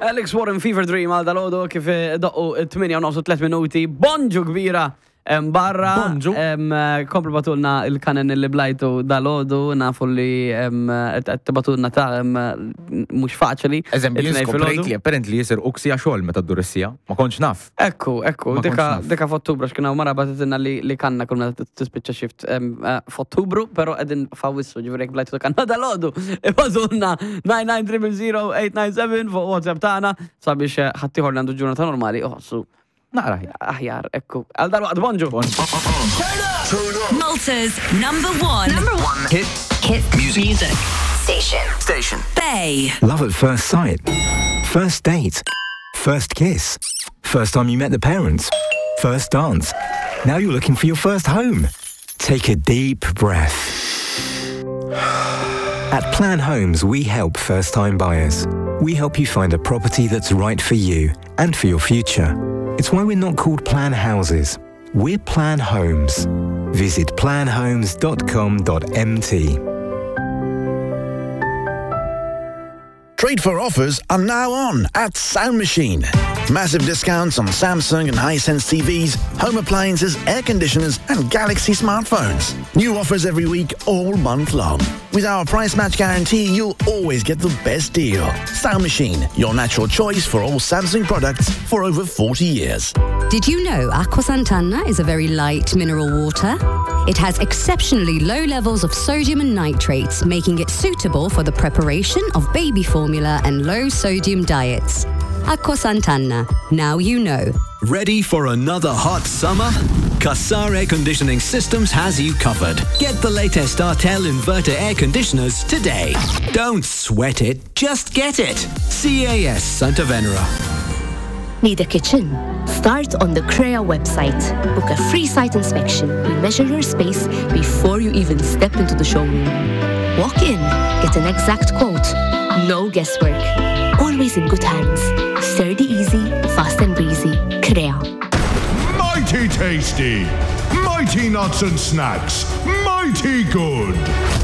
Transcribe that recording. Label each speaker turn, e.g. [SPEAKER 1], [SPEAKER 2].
[SPEAKER 1] Alex Warren Fever Dream għal dal-ħodu kif doqqu 8:03 minuti. Bonġu kbira barra.
[SPEAKER 2] Bonġu.
[SPEAKER 1] Komplu batulna il-kanen li blajtu dal-ħodu, nafu li batulna ta' mux faċli.
[SPEAKER 2] Eżempju, skoprejt li apparently jisir uksija xol meta d-durissija. Ma konċ naf.
[SPEAKER 1] Ekku, dika f'Ottubru x'kiena mara batitina li kanna kull meta tispiċċa xift f'Ottubru, pero qegħdin fawissu ġifieri blajtu kanna dal-ħodu. Batulna 9900897 fuq WhatsApp tagħna sabiex ħaddieħor li għandu ġurnata normali uħossu. Naqra aħjar, ekku. Għal dal-waqt bonġu.
[SPEAKER 3] Malta's number one hit music station. Bay.
[SPEAKER 4] Love at first sight. First date. First kiss. First time you met the parents. First dance. Now you're looking for your first home. Take a deep breath. At Plan Homes, we help first-time buyers. We help you find a property that's right for you and for your future. It's why we're not called Plan Houses. We're Plan Homes. Visit planhomes.com.mt.
[SPEAKER 5] Trade for offers are now on at Sound Machine. Massive discounts on Samsung and Hisense TVs, home appliances, air conditioners, and Galaxy smartphones. New offers every week, all month long. With our price match guarantee, you'll always get the best deal. Sound Machine, your natural choice for all Samsung products for over 40 years.
[SPEAKER 6] Did you know Aqua Sant'Anna is a very light mineral water? It has exceptionally low levels of sodium and nitrates, making it suitable for the preparation of baby formula and low-sodium diets. Aqua Sant'Anna. Now you know.
[SPEAKER 7] Ready for another hot summer? Qassar Air Conditioning Systems has you covered. Get the latest Artel inverter air conditioners today. Don't sweat it, just get it. CAS Santa Venera.
[SPEAKER 8] Need a kitchen? Start on the CREA website. Book a free site inspection. We measure your space before you even step into the showroom. Walk in, get an exact quote. No guesswork. Always in good hands. Sturdy easy, fast and breezy. CREA.
[SPEAKER 9] Mighty tasty! Mighty nuts and snacks! Mighty good!